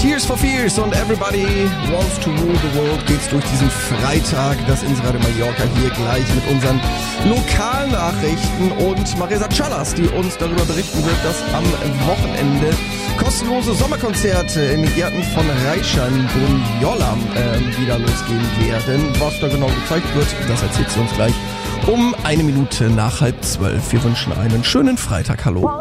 Tears for Fears und Everybody Wants to Rule the World geht's durch diesen Freitag. Das Inseradio Mallorca hier gleich mit unseren Lokalnachrichten und Marisa Callas, die uns darüber berichten wird, dass am Wochenende kostenlose Sommerkonzerte in den Gärten von Reichan-Brunjola wieder losgehen werden. Was da genau gezeigt wird, das erzählt sie uns gleich um 1 Minute nach 11:30. Wir wünschen einen schönen Freitag. Hallo.